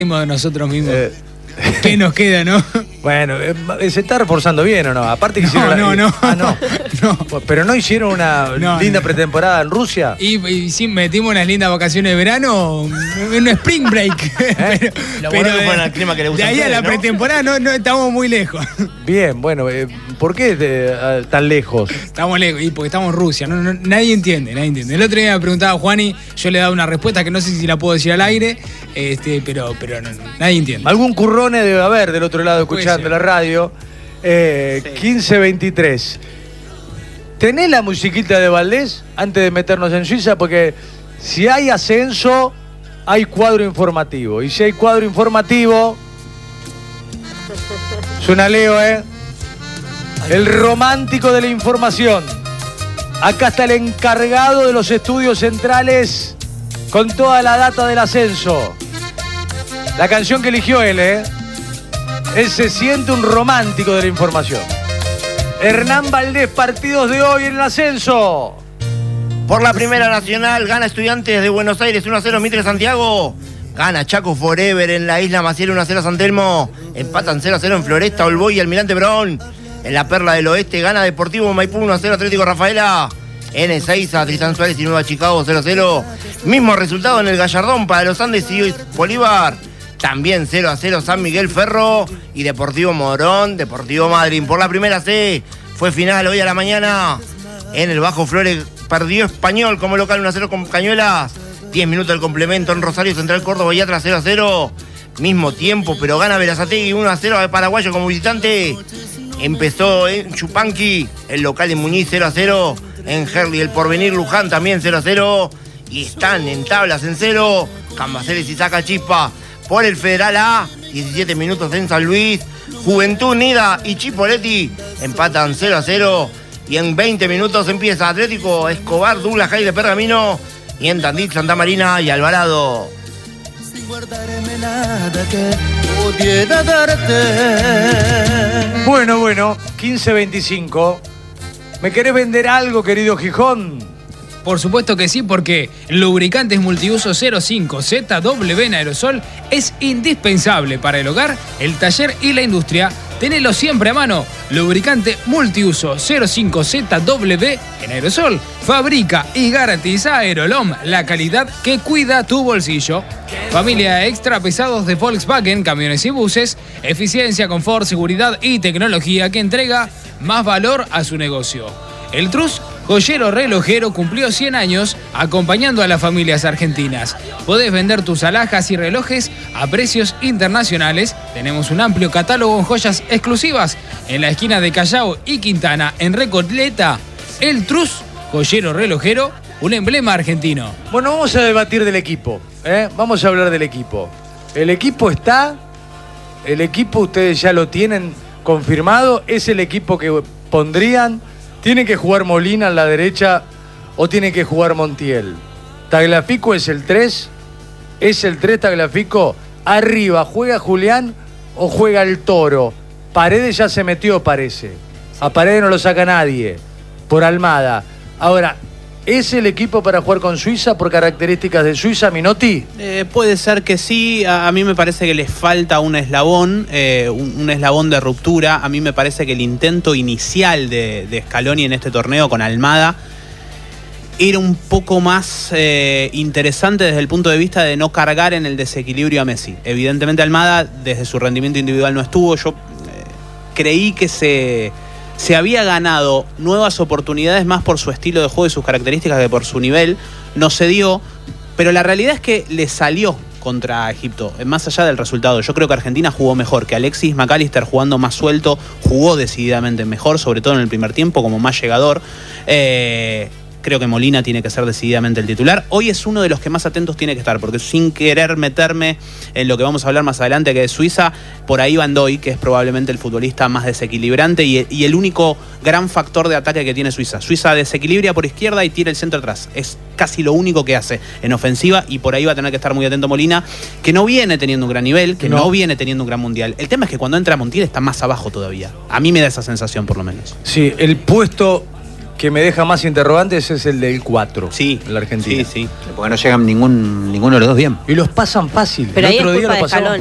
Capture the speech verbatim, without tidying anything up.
de nosotros mismos. Eh. ¿Qué nos queda, no? Bueno, eh, ¿se está reforzando bien o no? Aparte que No, hicieron la- no, no. Ah, no. No. Pero no hicieron una No, linda no. pretemporada en Rusia. Y, y sí, metimos unas lindas vacaciones de verano, un spring break. pero Lo pero bueno que de, fueron al clima que le gusta de a ahí a ustedes, la ¿no? pretemporada no, no estamos muy lejos. Bien, bueno, eh, ¿por qué de- a- tan lejos? Estamos lejos, y porque estamos en Rusia. No, no, nadie entiende, nadie entiende. El otro día me preguntaba Juani, yo le daba una respuesta que no sé si la puedo decir al aire, este, pero, pero no, no, nadie entiende. Algún currone debe haber del otro lado Puede escuchando ser. la radio. Eh, Sí. quince veintitrés. ¿Tenés la musiquita de Valdés antes de meternos en Suiza? Porque si hay ascenso, hay cuadro informativo. Y si hay cuadro informativo, suena Leo, ¿eh? El romántico de la información. Acá está el encargado de los estudios centrales con toda la data del ascenso. La canción que eligió él, ¿eh? Él se siente un romántico de la información. Hernán Valdés, partidos de hoy en el ascenso. Por la Primera Nacional, gana Estudiantes de Buenos Aires uno a cero Mitre Santiago. Gana Chaco Forever en la Isla Maciel uno a cero San Telmo. Empatan cero a cero en Floresta, Olboy y Almirante Brown. En la Perla del Oeste gana Deportivo Maipú uno a cero Atlético Rafaela. En Ezeiza, Tristán Suárez y Nueva Chicago cero a cero. Mismo resultado en el Gallardón para los Andes y Bolívar. También cero a cero San Miguel Ferro y Deportivo Morón, Deportivo Madryn. Por la Primera C fue final hoy a la mañana. En el Bajo Flores perdió Español como local uno a cero con Cañuelas. diez minutos del complemento en Rosario Central Córdoba y Atra cero a cero. Mismo tiempo, pero gana Berazategui uno a cero a Paraguayo como visitante. Empezó en Chupanqui, el local en Muñiz cero a cero. En Herli el Porvenir Luján también cero a cero. Y están en tablas en cero. Cambaceres y Saca Chispa. Por el Federal A, diecisiete minutos en San Luis. Juventud Unida y Chipoletti empatan cero a cero. Y en veinte minutos empieza Atlético Escobar, Douglas Jai de Pergamino. Y en Tandil, Santa Marina y Alvarado. Sin guardarme nada que pudiera darte. Bueno, bueno, quince veinticinco. ¿Me querés vender algo, querido Gijón? Por supuesto que sí, porque lubricantes multiuso cero cinco Z W en aerosol es indispensable para el hogar, el taller y la industria. Tenelo siempre a mano. Lubricante multiuso cero cinco Z W en aerosol. Fabrica y garantiza Aerolom, la calidad que cuida tu bolsillo. Familia extra pesados de Volkswagen, camiones y buses. Eficiencia, confort, seguridad y tecnología que entrega más valor a su negocio. El Trus, joyero relojero, cumplió cien años acompañando a las familias argentinas. Podés vender tus alhajas y relojes a precios internacionales. Tenemos un amplio catálogo en joyas exclusivas en la esquina de Callao y Quintana, en Recoleta. El Trus, joyero relojero, un emblema argentino. Bueno, vamos a debatir del equipo, ¿eh? Vamos a hablar del equipo. El equipo está, el equipo ustedes ya lo tienen confirmado, es el equipo que pondrían. ¿Tiene que jugar Molina en la derecha o tiene que jugar Montiel? ¿Tagliafico es el tres? ¿Es el tres Tagliafico? Arriba, ¿juega Julián o juega el Toro? Paredes ya se metió, parece. A Paredes no lo saca nadie. Por Almada. Ahora, ¿es el equipo para jugar con Suiza por características de Suiza, Minotti? Eh, puede ser que sí, a, a mí me parece que les falta un eslabón, eh, un, un eslabón de ruptura. A mí me parece que el intento inicial de, de Scaloni en este torneo con Almada era un poco más eh, interesante desde el punto de vista de no cargar en el desequilibrio a Messi. Evidentemente Almada desde su rendimiento individual no estuvo. Yo eh, creí que se... Se había ganado nuevas oportunidades más por su estilo de juego y sus características que por su nivel. No se dio, pero la realidad es que le salió contra Egipto, más allá del resultado. Yo creo que Argentina jugó mejor, que Alexis McAllister jugando más suelto, jugó decididamente mejor, sobre todo en el primer tiempo, como más llegador. Eh, creo que Molina tiene que ser decididamente el titular. Hoy es uno de los que más atentos tiene que estar, porque sin querer meterme en lo que vamos a hablar más adelante, que es Suiza, por ahí Van Dijk, que es probablemente el futbolista más desequilibrante y, y el único gran factor de ataque que tiene Suiza. Suiza desequilibra por izquierda y tira el centro atrás. Es casi lo único que hace en ofensiva y por ahí va a tener que estar muy atento Molina, que no viene teniendo un gran nivel, que no, no viene teniendo un gran mundial. El tema es que cuando entra Montiel está más abajo todavía. A mí me da esa sensación, por lo menos. Sí, el puesto que me deja más interrogantes es el del cuatro. Sí, en la Argentina. Sí, sí. Porque no llegan ningún, ninguno de los dos bien. Y los pasan fácil. Pero el ahí otro es día culpa lo de pasaban Scaloni.